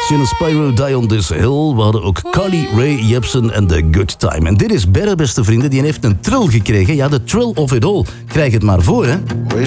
Sebastian Spyro, Die on This Hill. We hadden ook Carly Rae Jepsen en The Good Time. En dit is Berre, beste vrienden, die heeft een trill gekregen. Ja, de thrill of it all. Krijg het maar voor, hè.